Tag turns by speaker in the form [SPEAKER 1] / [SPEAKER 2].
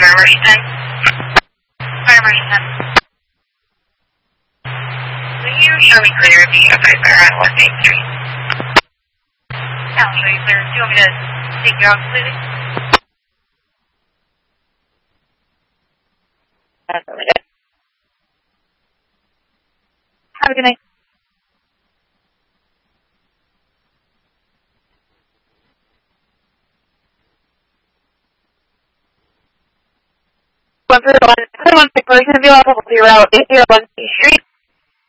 [SPEAKER 1] Emerson. Emerson. Will you show me clear if you guys are on West 8th Street? I'll show you clear. Do you want me to take you out completely? That's really good. Have a good night. One person, be available 080 Street.